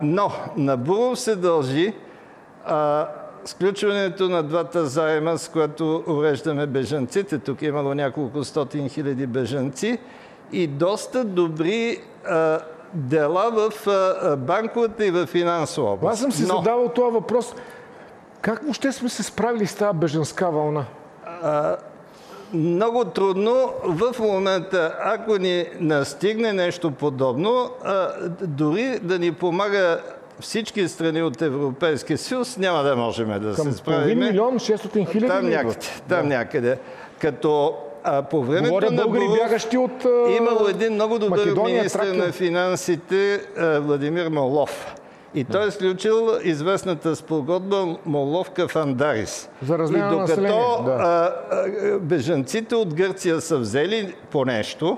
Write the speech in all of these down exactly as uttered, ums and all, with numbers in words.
Но на Буров се дължи а, сключването на двата заема, с което уреждаме бежанците. Тук е имало няколко стотин хиляди бежанци и доста добри а, дела в а, банковата и в финансова област. Аз съм си Но... задавал този въпрос. Как въобще сме се справили с тази бежанска вълна? А, много трудно. В момента, ако ни настигне нещо подобно, а, дори да ни помага всички страни от Европейския съюз, няма да можем да Към се справим. половин милион, шестстотин хиляди? Там някъде. Там да. някъде. Като а, по времето Говоря на българи Буров, бягащи от а... имало един много добър Македония, министър Тракия. на финансите а, Владимир Молов. И той е сключил известната спогодба Молов-Кафандарис. За размяна на И докато население, да. а, а, бежанците от Гърция са взели по нещо,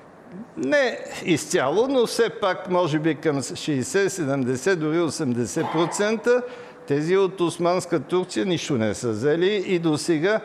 не изцяло, но все пак може би към шейсет, седемдесет, дори осемдесет процента, тези от Османска Турция нищо не са взели и до сега,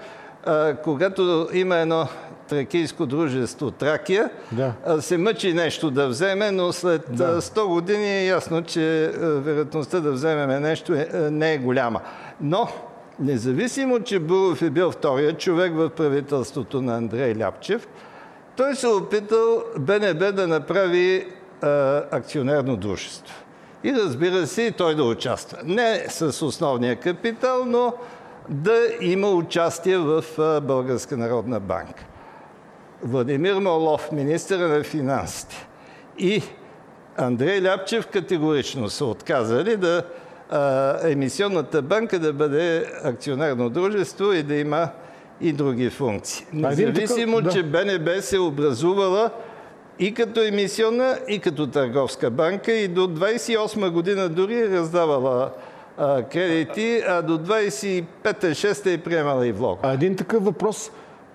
когато има едно тракийско дружество Тракия, да. се мъчи нещо да вземе, но след да. сто години е ясно, че вероятността да вземем нещо не е голяма. Но, независимо, че Буров е бил втория човек в правителството на Андрей Ляпчев, той се опитал БНБ да направи а, акционерно дружество. И разбира се, и той да участва. Не с основния капитал, но да има участие в а, Българска народна банка. Владимир Молов, министър на финансите, и Андрей Ляпчев категорично са отказали да а, емисионната банка да бъде акционерно дружество и да има и други функции. Независимо, да. че БНБ се образувала и като емисионна, и като търговска банка, и до двадесет и осма година дори е раздавала а, кредити, а до двадесет и пета шеста е приемала и влог. А един такъв въпрос,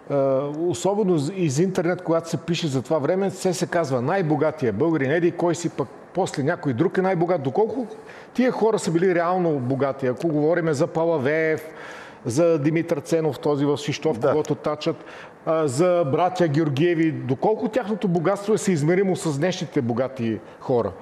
особено из интернет, когато се пише за това време, се се казва най-богатия българин, еди кой си, пък после някой друг е най-богат. Доколко тия хора са били реално богати? Ако говорим за Палавеев, за Димитър Ценов, този в Свищов, да. когото тачат, за братя Георгиеви, доколко тяхното богатство е съизмеримо с днешните богати хора?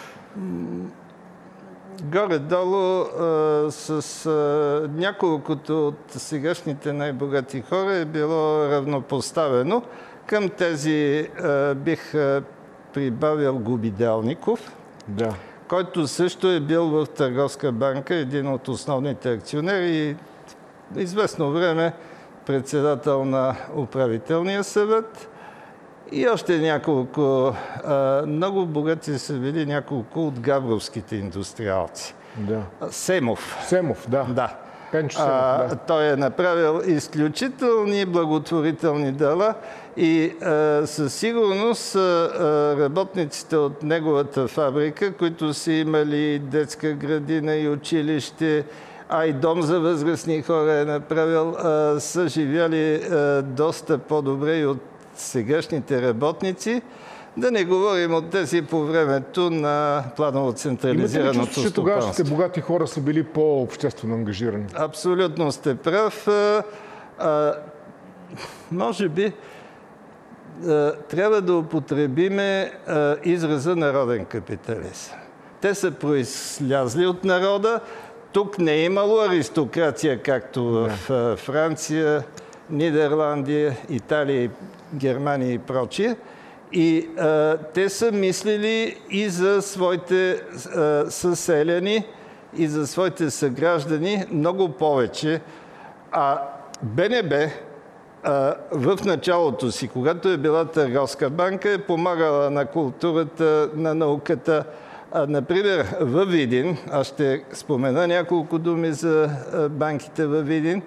Горе-долу с а, няколкото от сегашните най-богати хора е било равнопоставено. Към тези а, бих а, прибавил Губиделников, да. който също е бил в Търговска банка, един от основните акционери и известно време председател на управителния съвет. И още няколко, а, много богати са били няколко от габровските индустриалци. Да. Семов. Семов, да. Да. Пенчо Семов, а, да. Той е направил изключителни благотворителни дела и а, със сигурност а, работниците от неговата фабрика, които са имали детска градина и училище, а и дом за възрастни хора е направил, а, са живяли а, доста по-добре и от сегашните работници. Да не говорим от тези по времето на планово централизираното стопанство. Имате ли чувство, че тогавашните богати хора са били по-обществено ангажирани? Абсолютно сте прав. А, а, може би а, трябва да употребиме а, израза народен капитализъм. Те са произлязли от народа. Тук не е имало аристокрация, както в а, Франция, Нидерландия, Италия, Германия и прочие. И а, те са мислили и за своите а, съселяни, и за своите съграждани много повече. А БНБ а, в началото си, когато е била търговска банка, е помагала на културата, на науката. А, например, във Видин, аз ще спомена няколко думи за а, банките във Видин,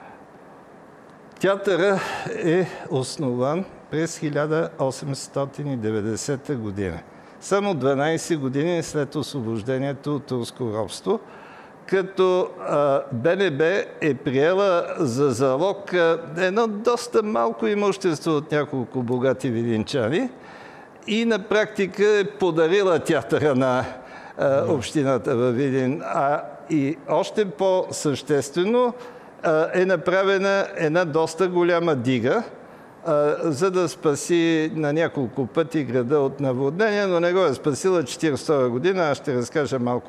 театъра е основан през хиляда осемстотин и деветдесета година. Само дванадесет години след освобождението от турско робство, като а, БНБ е приела за залог а, едно доста малко имущество от няколко богати видинчани и на практика е подарила театъра на а, общината във Видин. А и още по-съществено е направена една доста голяма дига, за да спаси на няколко пъти града от наводнение, но не го е спасила четиридесета втора година. Аз ще разкажа малко